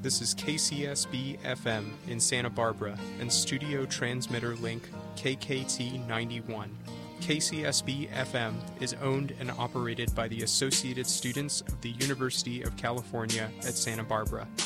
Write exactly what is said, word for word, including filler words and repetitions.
This is K C S B F M in Santa Barbara and studio transmitter link K K T ninety-one. K C S B F M is owned and operated by the Associated Students of the University of California at Santa Barbara.